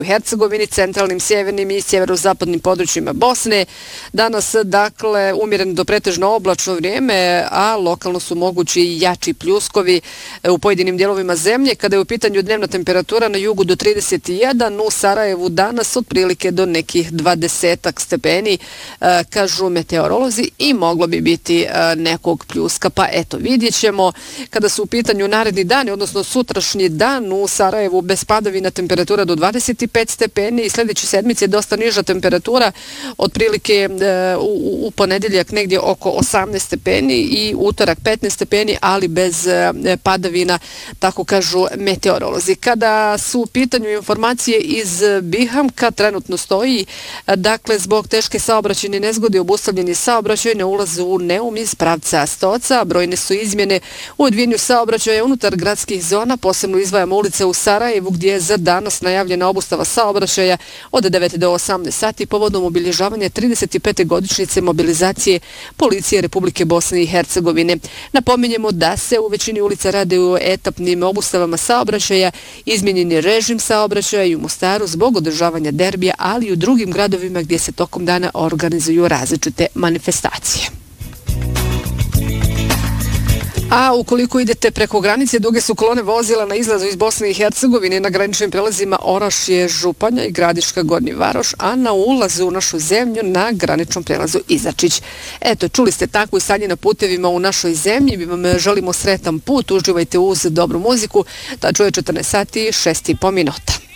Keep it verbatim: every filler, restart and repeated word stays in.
u Hercegovini, centralnim, sjevernim i sjeverozapadnim područjima Bosne. Danas, dakle, umjereno do pretežno oblačno vrijeme, a lokalno su mogući i jači pljuskovi u pojedinim dijelovima zemlje. Kada je u pitanju dnevna temperatura na jugu do trideset jedan, u Sarajevu danas otprilike do nekih dvadesetak stepeni, kažu meteorolozi, i moglo bi biti nekog pljuska. Pa eto, vidjet ćemo. Kada su u pitanju naredni dani, odnosno sutrašnji dan, u Sarajevu bez padavina temperatura do dvadeset pet stepeni i sljedeće sedmice je dosta niža temperatura, otprilike e, u, u ponedjeljak negdje oko osamnaest stepeni i utorak petnaest stepeni, ali bez e, padavina, tako kažu meteorolozi. Kada su u pitanju informacije iz Bihamka, trenutno stoji, e, dakle, zbog teške saobraćajne nezgode obustavljeni saobraćaj na ulazu u Neum iz pravca Stoca. Brojne su izmjene u odvijenju saobraćaja unutar gradskih zona, posebno izdvajamo ulice u Sarajevu gdje je za danas najavljena obustava saobraćaja od devet do osamnaest sati povodom obilježavanja trideset pete godišnjice mobilizacije Policije Republike Bosne i Hercegovine. Napominjemo da se u većini ulica rade u etapnim obustavama saobraćaja, izmijenjen je režim saobraćaja i u Mostaru zbog održavanja derbija, ali i u drugim gradovima gdje se tokom dana organizuju različite manifestacije. A ukoliko idete preko granice, duge su kolone vozila na izlazu iz Bosne i Hercegovine na graničnim prelazima Orašje, Županja i Gradiška, Gornji Varoš, a na ulazu u našu zemlju na graničnom prelazu Izačić. Eto, čuli ste takvo stanje na putevima u našoj zemlji. Mi vam želimo sretan put, uživajte uz dobru muziku. Da čuje četrnaest sati i šest i po minuta.